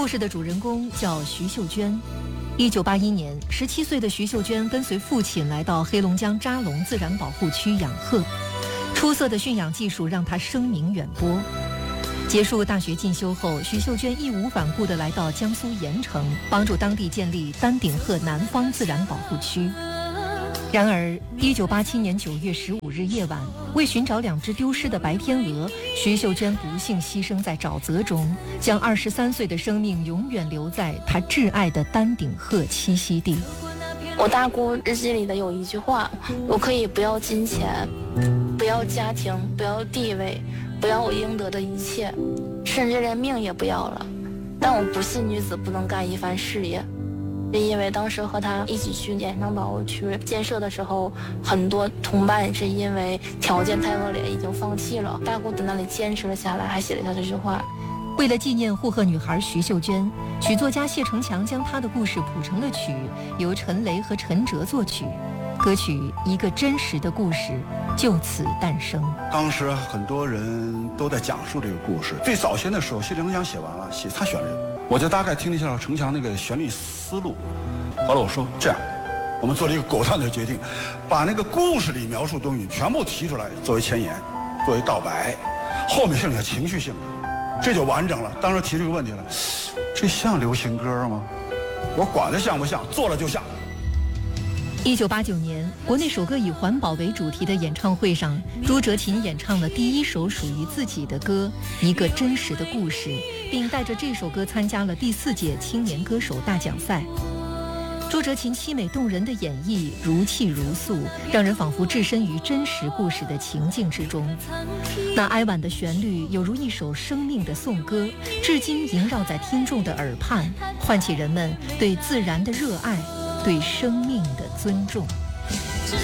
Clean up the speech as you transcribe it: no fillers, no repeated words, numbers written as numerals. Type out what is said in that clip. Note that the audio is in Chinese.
故事的主人公叫徐秀娟。1981年，17岁的徐秀娟跟随父亲来到黑龙江扎龙自然保护区养鹤，出色的驯养技术让她声名远播。结束大学进修后，徐秀娟义无反顾地来到江苏盐城，帮助当地建立丹顶鹤南方自然保护区。然而，1987年9月15日夜晚，为寻找2只丢失的白天鹅，徐秀娟不幸牺牲在沼泽中，将23岁的生命永远留在她挚爱的丹顶鹤栖息地。 我大姑日记里的有一句话：我可以不要金钱，不要家庭，不要地位，不要我应得的一切，甚至连命也不要了。但我不信女子不能干一番事业。因为当时和他一起去盐城保护区建设的时候，很多同伴是因为条件太恶劣已经放弃了，大姑在那里坚持了下来，还写了下这句话。 为了纪念护鹤女孩徐秀娟，曲作家谢成强将她的故事谱成了曲，由陈雷和陈哲作曲。歌曲《一个真实的故事》就此诞生。 当时很多人都在讲述这个故事。最早先的时候，谢成强写完了，他选人，我就大概听了一下程强那个旋律思路。后来我说这样，我们做了一个果断的决定，把那个故事里描述东西全部提出来作为前言，作为道白，后面剩下情绪性的，这就完整了。当时提这个问题了，这像流行歌吗？我管它像不像，做了就像。 1989年，国内首个以环保为主题的演唱会上，朱哲琴演唱了第一首属于自己的歌《一个真实的故事》，并带着这首歌参加了第4届青年歌手大奖赛。朱哲琴凄美动人的演绎如泣如诉，让人仿佛置身于真实故事的情境之中。那哀婉的旋律有如一首生命的颂歌，至今萦绕在听众的耳畔，唤起人们对自然的热爱，对生命的尊重。